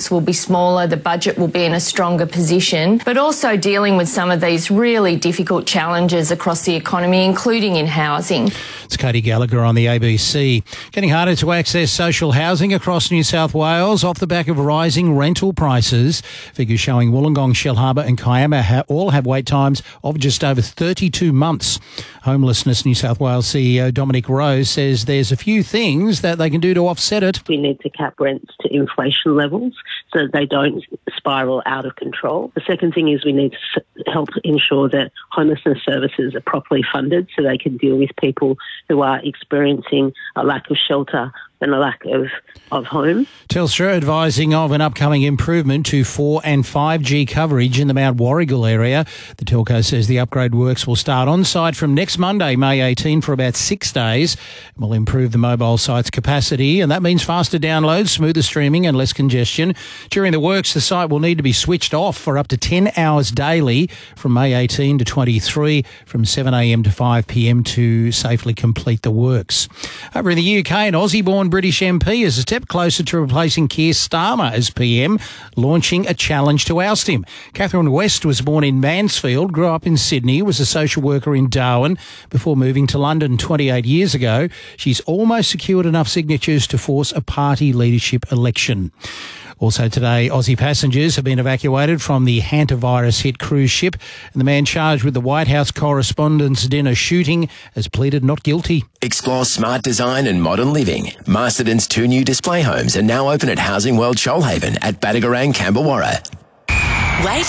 costs will be smaller, the budget will be in a stronger position, but also dealing with some of these really difficult challenges across the economy, including in housing. It's Katie Gallagher on the ABC. Getting harder to access social housing across New South Wales off the back of rising rental prices. Figures showing Wollongong, Shellharbour and Kiama all have wait times of just over 32 months. Homelessness New South Wales CEO Dominic Rose says there's a few things that they can do to offset it. We need to cap rents to inflation levels so that they don't spiral out of control. The second thing is we need to help ensure that homelessness services are properly funded so they can deal with people who are experiencing a lack of shelter and a lack of home. Telstra advising of an upcoming improvement to 4 and 5G coverage in the Mount Warrigal area. The telco says the upgrade works will start on site from next Monday, May 18, for about 6 days. It will improve the mobile site's capacity, and that means faster downloads, smoother streaming and less congestion. During the works, the site will need to be switched off for up to 10 hours daily from May 18 to 23, from 7 a.m. to 5 p.m. to safely complete the works. Over in the UK, an Aussie-born British MP is a step closer to replacing Keir Starmer as PM, launching a challenge to oust him. Catherine West was born in Mansfield, grew up in Sydney, was a social worker in Darwin before moving to London 28 years ago. She's almost secured enough signatures to force a party leadership election. Also today, Aussie passengers have been evacuated from the hantavirus-hit cruise ship, and the man charged with the White House Correspondents' Dinner shooting has pleaded not guilty. Explore smart design and modern living. Masterton's 2 new display homes are now open at Housing World Shoalhaven at Badagarang, Camberwarra. Wave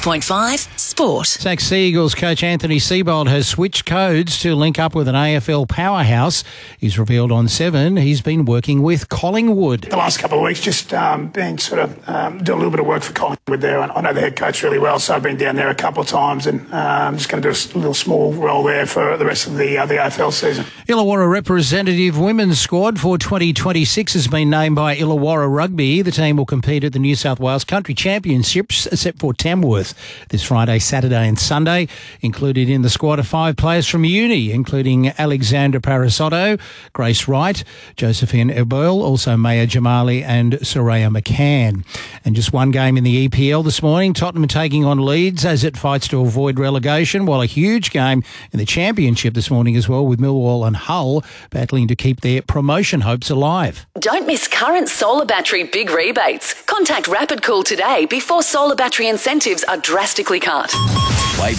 96.5 Sport. Saints Sea Eagles coach Anthony Seibold has switched codes to link up with an AFL powerhouse. He's revealed on 7 he's been working with Collingwood. The last couple of weeks just been sort of doing a little bit of work for Collingwood there. I know the head coach really well, so I've been down there a couple of times, and I'm just going to do a little small role there for the rest of the AFL season. Illawarra representative women's squad for 2026 has been named by Illawarra Rugby. The team will compete at the New South Wales Country Championships except for Tamworth this Friday, Saturday and Sunday. Included in the squad are 5 players from uni, including Alexandra Parasotto, Grace Wright, Josephine Eberl, also Maya Jamali and Soraya McCann. And just one game in the EPL this morning, Tottenham taking on Leeds as it fights to avoid relegation, while a huge game in the Championship this morning as well, with Millwall and Hull battling to keep their promotion hopes alive. Don't miss current solar battery big rebates. Contact Rapid Cool today before solar battery incentives are drastically cut. Wave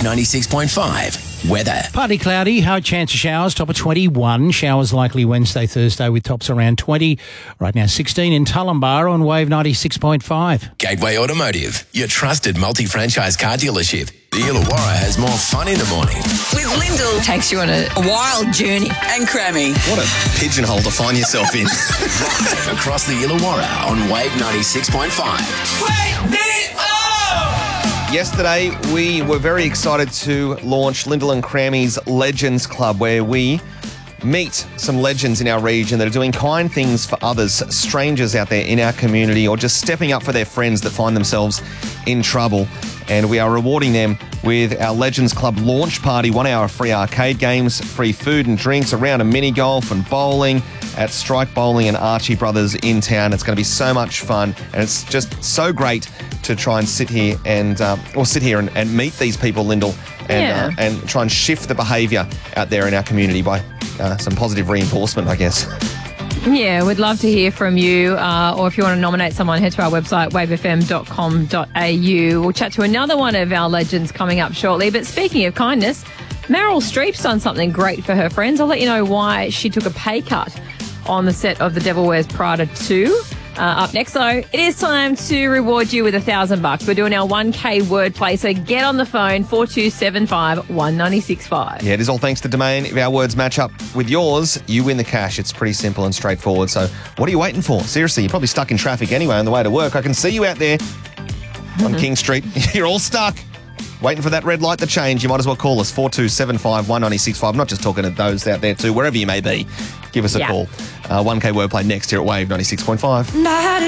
96.5 weather. Partly cloudy, high chance of showers, top of 21. Showers likely Wednesday, Thursday with tops around 20. Right now 16 in Tullumbar on Wave 96.5. Gateway Automotive, your trusted multi-franchise car dealership. The Illawarra has more fun in the morning. With Lyndall takes you on a wild journey. And Crammy. What a pigeonhole to find yourself in. Live across the Illawarra on Wave 96.5. Wake me up! Yesterday, we were very excited to launch Lyndall and Crammy's Legends Club, where we meet some legends in our region that are doing kind things for others, strangers out there in our community, or just stepping up for their friends that find themselves in trouble. And we are rewarding them with our Legends Club launch party, 1 hour free arcade games, free food and drinks, a round of mini golf and bowling at Strike Bowling and Archie Brothers in town. It's going to be so much fun, and it's just so great to try and sit here and meet these people, Lyndall, and try and shift the behaviour out there in our community by some positive reinforcement, I guess. Yeah, we'd love to hear from you, or if you want to nominate someone, head to our website, wavefm.com.au. We'll chat to another one of our legends coming up shortly. But speaking of kindness, Meryl Streep's done something great for her friends. I'll let you know why she took a pay cut on the set of The Devil Wears Prada 2. Up next, though, it is time to reward you with $1,000. We're doing our 1K wordplay, so get on the phone, 4275 1965. Yeah, it is all thanks to Domain. If our words match up with yours, you win the cash. It's pretty simple and straightforward. So what are you waiting for? Seriously, you're probably stuck in traffic anyway on the way to work. I can see you out there on King Street. You're all stuck, waiting for that red light to change. You might as well call us, 4275 1965. I'm not just talking to those out there too, wherever you may be. Give us a call. 1K wordplay next here at Wave 96.5.